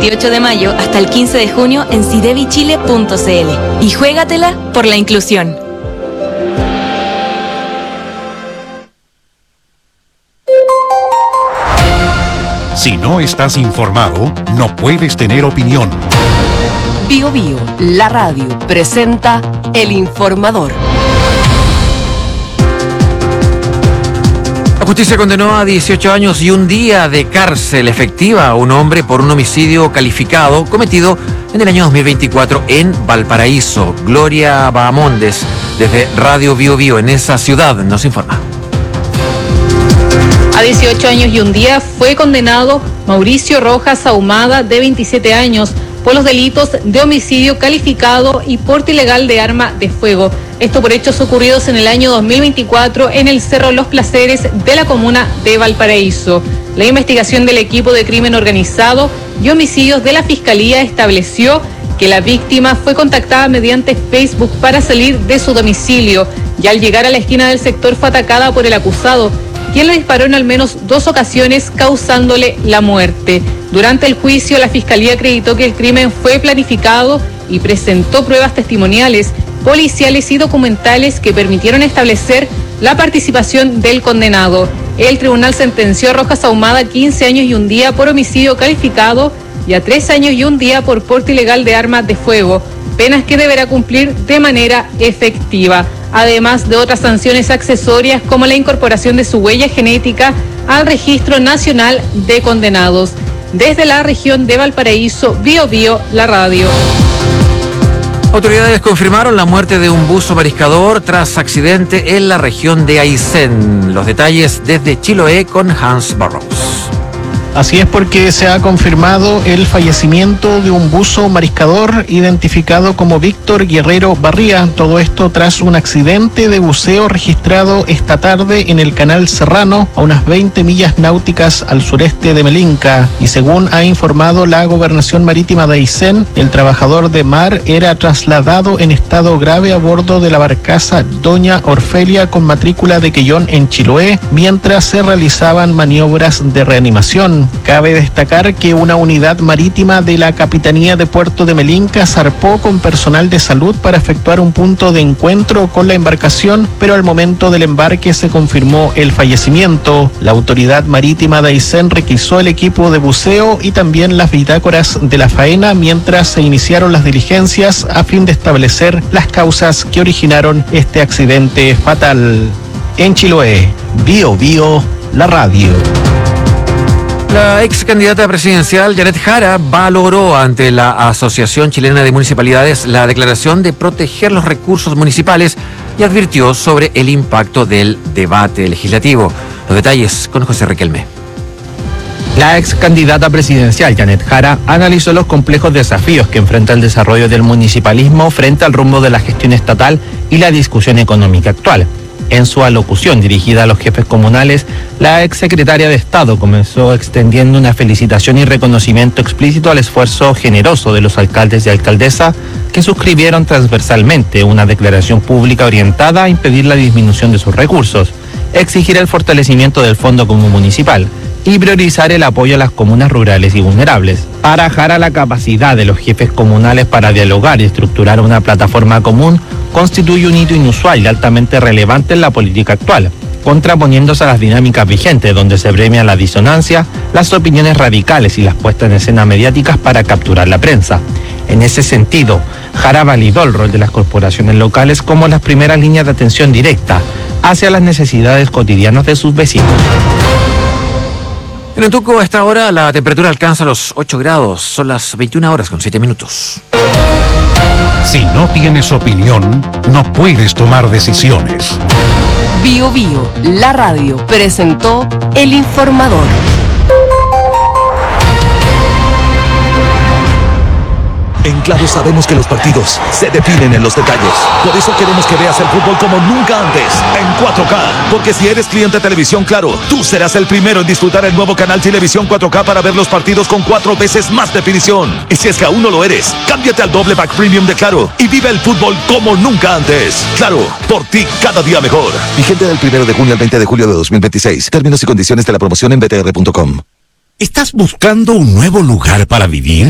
28 de mayo hasta el 15 de junio en sidebichile.cl y juégatela por la inclusión. Si no estás informado, no puedes tener opinión. Bio Bio, la radio, presenta El Informador. La justicia condenó a 18 años y un día de cárcel efectiva a un hombre por un homicidio calificado cometido en el año 2024 en Valparaíso. Gloria Bahamondes, desde Radio Bio Bio en esa ciudad, nos informa. A 18 años y un día fue condenado Mauricio Rojas Ahumada, de 27 años, por los delitos de homicidio calificado y porte ilegal de arma de fuego. Esto por hechos ocurridos en el año 2024 en el Cerro Los Placeres de la comuna de Valparaíso. La investigación del equipo de crimen organizado y homicidios de la Fiscalía estableció que la víctima fue contactada mediante Facebook para salir de su domicilio y al llegar a la esquina del sector fue atacada por el acusado, quien le disparó en al menos 2 ocasiones, causándole la muerte. Durante el juicio, la Fiscalía acreditó que el crimen fue planificado y presentó pruebas testimoniales, policiales y documentales que permitieron establecer la participación del condenado. El tribunal sentenció a Rojas Ahumada a 15 años y un día por homicidio calificado y a 3 años y un día por porte ilegal de armas de fuego, penas que deberá cumplir de manera efectiva, además de otras sanciones accesorias como la incorporación de su huella genética al Registro Nacional de Condenados. Desde la región de Valparaíso, Bio Bio, la radio. Autoridades confirmaron la muerte de un buzo mariscador tras accidente en la región de Aysén. Los detalles desde Chiloé con Hans Burrows. Así es, porque se ha confirmado el fallecimiento de un buzo mariscador identificado como Víctor Guerrero Barría. Todo esto tras un accidente de buceo registrado esta tarde en el Canal Serrano, a unas 20 millas náuticas al sureste de Melinca. Y según ha informado la Gobernación Marítima de Aysén, el trabajador de mar era trasladado en estado grave a bordo de la barcaza Doña Orfelia con matrícula de Quellón en Chiloé, mientras se realizaban maniobras de reanimación. Cabe destacar que una unidad marítima de la Capitanía de Puerto de Melinca zarpó con personal de salud para efectuar un punto de encuentro con la embarcación, pero al momento del embarque se confirmó el fallecimiento. La autoridad marítima de Aysén requisó el equipo de buceo y también las bitácoras de la faena mientras se iniciaron las diligencias a fin de establecer las causas que originaron este accidente fatal. En Chiloé, Bio Bio, la radio. La ex candidata presidencial Janet Jara valoró ante la Asociación Chilena de Municipalidades la declaración de proteger los recursos municipales y advirtió sobre el impacto del debate legislativo. Los detalles con José Riquelme. La ex candidata presidencial Janet Jara analizó los complejos desafíos que enfrenta el desarrollo del municipalismo frente al rumbo de la gestión estatal y la discusión económica actual. En su alocución dirigida a los jefes comunales, la exsecretaria de Estado comenzó extendiendo una felicitación y reconocimiento explícito al esfuerzo generoso de los alcaldes y alcaldesas que suscribieron transversalmente una declaración pública orientada a impedir la disminución de sus recursos, exigir el fortalecimiento del Fondo Común Municipal y priorizar el apoyo a las comunas rurales y vulnerables. Para Jara, la capacidad de los jefes comunales para dialogar y estructurar una plataforma común constituye un hito inusual y altamente relevante en la política actual, contraponiéndose a las dinámicas vigentes donde se premia la disonancia, las opiniones radicales y las puestas en escena mediáticas para capturar la prensa. En ese sentido, Jara validó el rol de las corporaciones locales como las primeras líneas de atención directa hacia las necesidades cotidianas de sus vecinos. En Antuco, a esta hora, la temperatura alcanza los 8 grados. Son las 21 horas con 7 minutos. Si no tienes opinión, no puedes tomar decisiones. Bio Bio, la radio, presentó El Informador. En Claro sabemos que los partidos se definen en los detalles. Por eso queremos que veas el fútbol como nunca antes, en 4K. Porque si eres cliente de Televisión Claro, tú serás el primero en disfrutar el nuevo canal Televisión 4K para ver los partidos con 4 veces más definición. Y si es que aún no lo eres, cámbiate al doble pack premium de Claro y vive el fútbol como nunca antes. Claro, por ti cada día mejor. Vigente del 1 de junio al 20 de julio de 2026. Términos y condiciones de la promoción en btr.com. ¿Estás buscando un nuevo lugar para vivir?